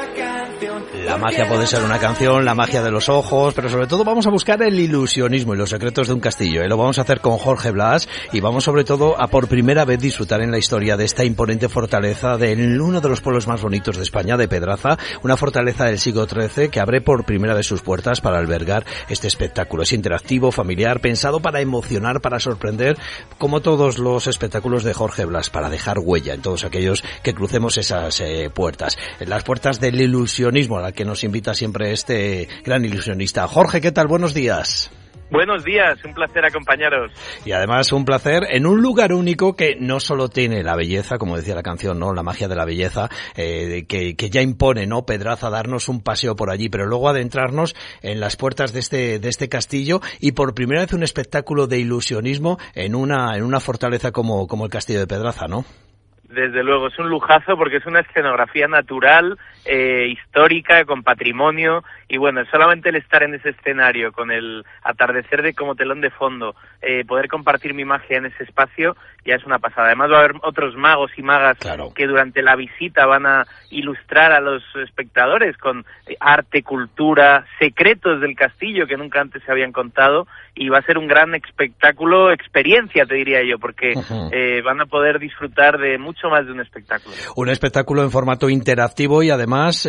La magia puede ser una canción, la magia de los ojos, pero sobre todo vamos a buscar el ilusionismo y los secretos de un castillo. Lo vamos a hacer con Jorge Blas y vamos sobre todo a por primera vez disfrutar en la historia de esta imponente fortaleza de uno de los pueblos más bonitos de España, de Pedraza, una fortaleza del siglo XIII que abre por primera vez sus puertas para albergar este espectáculo. Es interactivo, familiar, pensado para emocionar, para sorprender, como todos los espectáculos de Jorge Blas, para dejar huella en todos aquellos que crucemos esas puertas. Las puertas del ilusionismo a la que nos invita siempre este gran ilusionista. Jorge, ¿qué tal? Buenos días. Buenos días, un placer acompañaros. Y además un placer en un lugar único que no solo tiene la belleza, como decía la canción, ¿no? La magia de la belleza, que ya impone, ¿no? Pedraza, darnos un paseo por allí, pero luego adentrarnos en las puertas de este castillo y por primera vez un espectáculo de ilusionismo en una fortaleza como el castillo de Pedraza, ¿no? Desde luego, es un lujazo porque es una escenografía natural, histórica, con patrimonio, y bueno, solamente el estar en ese escenario, con el atardecer como telón de fondo, poder compartir mi magia en ese espacio, ya es una pasada. Además va a haber otros magos y magas que durante la visita van a ilustrar a los espectadores con arte, cultura, secretos del castillo que nunca antes se habían contado, y va a ser un gran espectáculo, experiencia te diría yo, porque van a poder disfrutar de mucho más de un espectáculo. Un espectáculo en formato interactivo y además,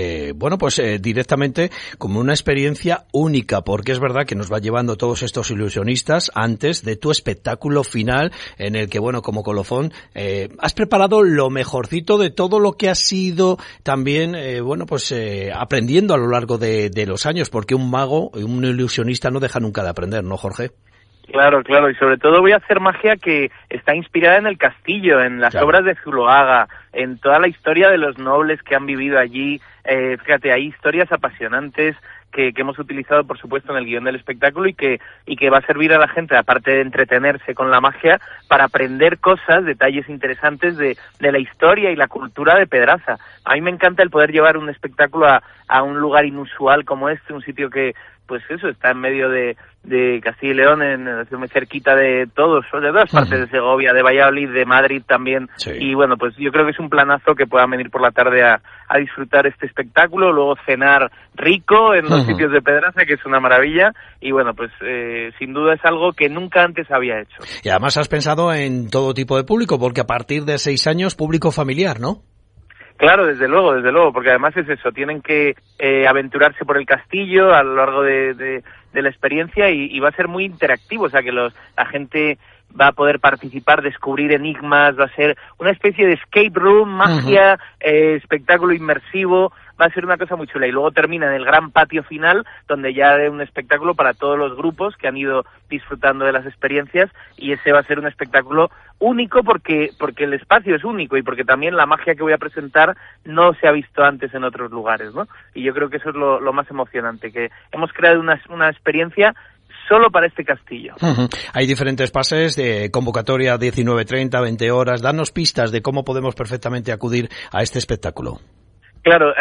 directamente como una experiencia única, porque es verdad que nos va llevando todos estos ilusionistas antes de tu espectáculo final, en el que, bueno, como colofón, has preparado lo mejorcito de todo lo que has ido también, aprendiendo a lo largo de los años, porque un mago, un ilusionista no deja nunca de aprender, ¿no, Jorge? Claro, y sobre todo voy a hacer magia que está inspirada en el castillo, en las obras de Zuloaga, en toda la historia de los nobles que han vivido allí. Fíjate, hay historias apasionantes que hemos utilizado, por supuesto, en el guión del espectáculo y que va a servir a la gente, aparte de entretenerse con la magia, para aprender cosas, detalles interesantes de la historia y la cultura de Pedraza. A mí me encanta el poder llevar un espectáculo a un lugar inusual como este, un sitio que, pues eso, está en medio de Castilla y León, muy cerquita de todas partes de Segovia, de Valladolid, de Madrid también. Sí. Y bueno, pues yo creo que es un planazo que puedan venir por la tarde a disfrutar este espectáculo, luego cenar rico en los sitios de Pedraza, que es una maravilla, y bueno, pues sin duda es algo que nunca antes había hecho. Y además has pensado en todo tipo de público, porque a partir de 6 años, público familiar, ¿no? Claro, desde luego, porque además es eso, tienen que aventurarse por el castillo a lo largo de la experiencia y va a ser muy interactivo, o sea que la gente va a poder participar, descubrir enigmas, va a ser una especie de escape room, magia, espectáculo inmersivo, va a ser una cosa muy chula. Y luego termina en el gran patio final, donde ya hay un espectáculo para todos los grupos que han ido disfrutando de las experiencias, y ese va a ser un espectáculo único porque el espacio es único y porque también la magia que voy a presentar no se ha visto antes en otros lugares, ¿no? Y yo creo que eso es lo más emocionante, que hemos creado una experiencia solo para este castillo. Hay diferentes pases de convocatoria, 19:30, 20 horas. Danos pistas de cómo podemos perfectamente acudir a este espectáculo. Claro,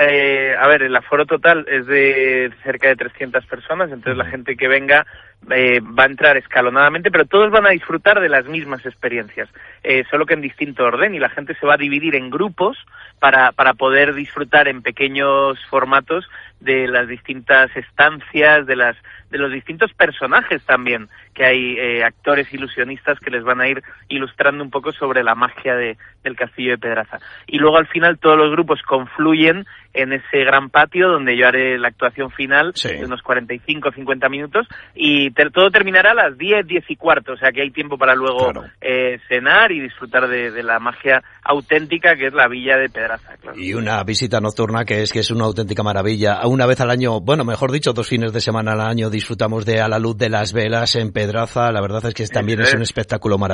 el aforo total es de cerca de 300 personas, entonces la gente que venga va a entrar escalonadamente, pero todos van a disfrutar de las mismas experiencias, solo que en distinto orden, y la gente se va a dividir en grupos para poder disfrutar en pequeños formatos de las distintas estancias, de los distintos personajes también, que hay actores ilusionistas que les van a ir ilustrando un poco sobre la magia del castillo de Pedraza. Y luego al final todos los grupos confluyen en ese gran patio donde yo haré la actuación final de unos 45 o 50 minutos y todo terminará a las 10, 10 y cuarto, o sea que hay tiempo para luego cenar y disfrutar de la magia auténtica que es la villa de Pedraza. Claro. Y una visita nocturna que es una auténtica maravilla. Una vez al año, bueno, mejor dicho, 2 fines de semana al año disfrutamos de A la luz de las velas en Pedraza. La verdad es que también es un espectáculo maravilloso.